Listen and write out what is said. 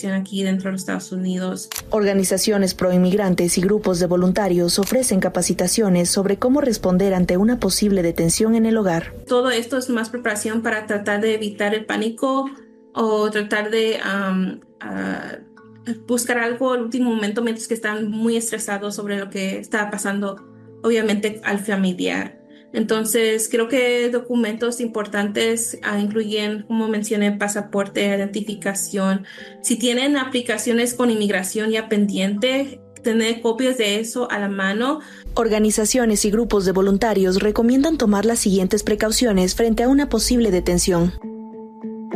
protección aquí dentro de los Estados Unidos. Organizaciones proinmigrantes y grupos de voluntarios ofrecen capacitaciones sobre cómo responder ante una posible detención en el hogar. Todo esto es más preparación para tratar de evitar el pánico o tratar de buscar algo al último momento mientras que están muy estresados sobre lo que está pasando, obviamente, al familiar. Entonces, creo que documentos importantes incluyen, como mencioné, pasaporte, identificación. Si tienen aplicaciones con inmigración ya pendiente, tener copias de eso a la mano. Organizaciones y grupos de voluntarios recomiendan tomar las siguientes precauciones frente a una posible detención.